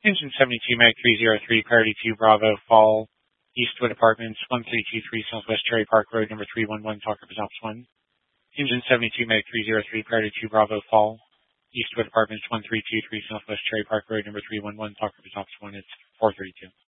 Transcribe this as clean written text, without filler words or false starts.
Engine 72, Mag 303, priority to Bravo, Fall, Eastwood Apartments, 1323 Southwest Cherry Park Road, number 311, Talker Ops 1. Engine 72, Mag 303, priority to Bravo, Fall, Eastwood Apartments, 1323 Southwest Cherry Park Road, number 311, Talker Ops 1. It's 432.